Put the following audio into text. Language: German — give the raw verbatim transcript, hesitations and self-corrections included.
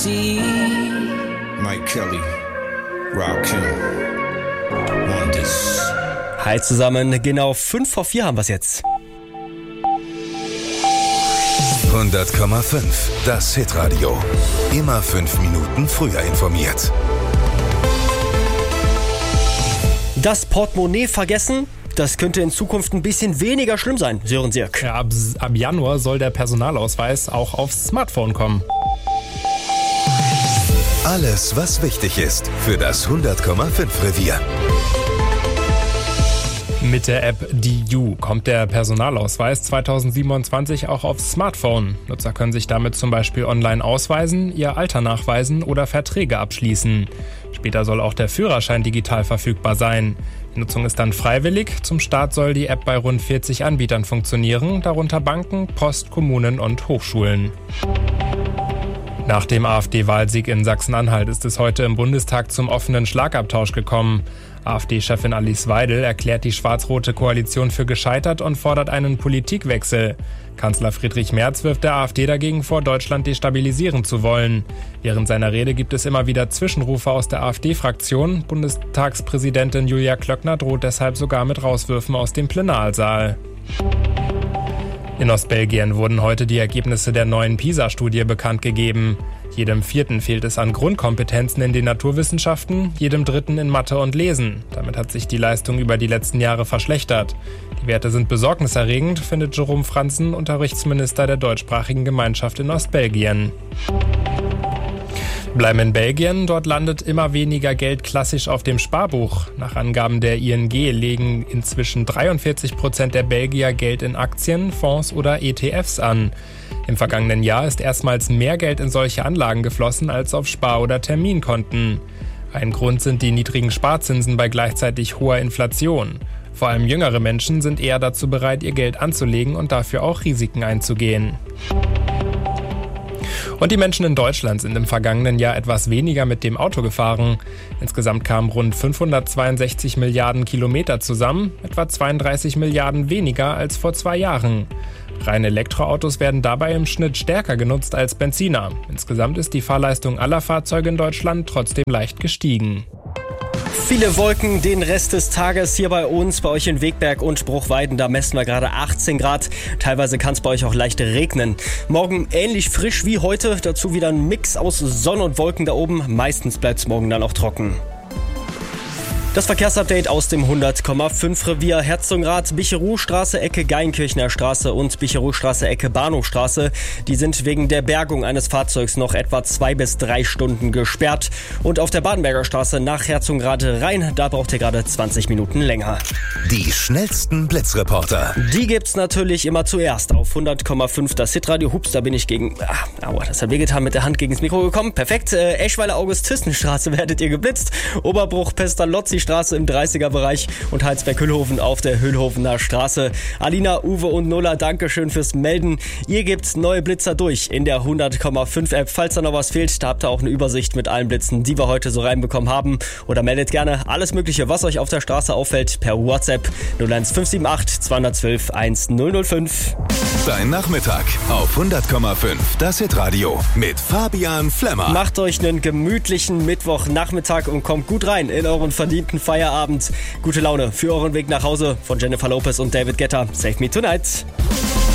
see. Mike Kelly, Rakim, Wonders. Hi zusammen, genau fünf vor vier haben wir es jetzt. hundert Komma fünf, das Hitradio. Immer fünf Minuten früher informiert. Das Portemonnaie vergessen? Das könnte in Zukunft ein bisschen weniger schlimm sein, Sören Sirk. Ja, ab, ab Januar soll der Personalausweis auch aufs Smartphone kommen. Alles, was wichtig ist für das hundert Komma fünf Revier. Mit der App D U kommt der Personalausweis zweitausendsiebenundzwanzig auch aufs Smartphone. Nutzer können sich damit zum Beispiel online ausweisen, ihr Alter nachweisen oder Verträge abschließen. Später soll auch der Führerschein digital verfügbar sein. Die Nutzung ist dann freiwillig. Zum Start soll die App bei rund vierzig Anbietern funktionieren, darunter Banken, Post, Kommunen und Hochschulen. Nach dem AfD-Wahlsieg in Sachsen-Anhalt ist es heute im Bundestag zum offenen Schlagabtausch gekommen. AfD-Chefin Alice Weidel erklärt die schwarz-rote Koalition für gescheitert und fordert einen Politikwechsel. Kanzler Friedrich Merz wirft der AfD dagegen vor, Deutschland destabilisieren zu wollen. Während seiner Rede gibt es immer wieder Zwischenrufe aus der AfD-Fraktion. Bundestagspräsidentin Julia Klöckner droht deshalb sogar mit Rauswürfen aus dem Plenarsaal. In Ostbelgien wurden heute die Ergebnisse der neuen PISA-Studie bekannt gegeben. Jedem Vierten fehlt es an Grundkompetenzen in den Naturwissenschaften, jedem Dritten in Mathe und Lesen. Damit hat sich die Leistung über die letzten Jahre verschlechtert. Die Werte sind besorgniserregend, findet Jerome Franzen, Unterrichtsminister der deutschsprachigen Gemeinschaft in Ostbelgien. Bleiben in Belgien, dort landet immer weniger Geld klassisch auf dem Sparbuch. Nach Angaben der I N G legen inzwischen dreiundvierzig Prozent der Belgier Geld in Aktien, Fonds oder E T Fs an. Im vergangenen Jahr ist erstmals mehr Geld in solche Anlagen geflossen als auf Spar- oder Terminkonten. Ein Grund sind die niedrigen Sparzinsen bei gleichzeitig hoher Inflation. Vor allem jüngere Menschen sind eher dazu bereit, ihr Geld anzulegen und dafür auch Risiken einzugehen. Und die Menschen in Deutschland sind im vergangenen Jahr etwas weniger mit dem Auto gefahren. Insgesamt kamen rund fünfhundertzweiundsechzig Milliarden Kilometer zusammen, etwa zweiunddreißig Milliarden weniger als vor zwei Jahren. Rein Elektroautos werden dabei im Schnitt stärker genutzt als Benziner. Insgesamt ist die Fahrleistung aller Fahrzeuge in Deutschland trotzdem leicht gestiegen. Viele Wolken den Rest des Tages hier bei uns, bei euch in Wegberg und Bruchweiden. Da messen wir gerade achtzehn Grad. Teilweise kann es bei euch auch leicht regnen. Morgen ähnlich frisch wie heute. Dazu wieder ein Mix aus Sonne und Wolken da oben. Meistens bleibt es morgen dann auch trocken. Das Verkehrsupdate aus dem hundert Komma fünf Revier. Herzogenrath, Bicherow-Straße, Ecke Geilenkirchener Straße und Bicherow-Straße, Ecke Bahnhofstraße. Die sind wegen der Bergung eines Fahrzeugs noch etwa zwei bis drei Stunden gesperrt. Und auf der Badenberger Straße nach Herzogenrath Rhein, da braucht ihr gerade zwanzig Minuten länger. Die schnellsten Blitzreporter. Die gibt's natürlich immer zuerst auf hundert Komma fünf. Das Hitradio. Hups, da bin ich gegen... Ah, aua, das hat wehgetan, mit der Hand gegen das Mikro gekommen. Perfekt. Äh, Eschweiler Augustistenstraße werdet ihr geblitzt. Oberbruch Pestalozzi Straße im dreißiger Bereich und Heilsberg-Hüllhofen auf der Hüllhofener Straße. Alina, Uwe und Nola, Dankeschön fürs Melden. Ihr gebt neue Blitzer durch in der hundert Komma fünf App. Falls da noch was fehlt, da habt ihr auch eine Übersicht mit allen Blitzen, die wir heute so reinbekommen haben. Oder meldet gerne alles Mögliche, was euch auf der Straße auffällt, per WhatsApp null eins fünf sieben acht zwei eins zwei eins null null fünf. Dein Nachmittag auf hundert Komma fünf. Das Hitradio mit Fabian Flemmer. Macht euch einen gemütlichen Mittwochnachmittag und kommt gut rein in euren verdienten Feierabend. Gute Laune für euren Weg nach Hause von Jennifer Lopez und David Guetta. Save Me Tonight.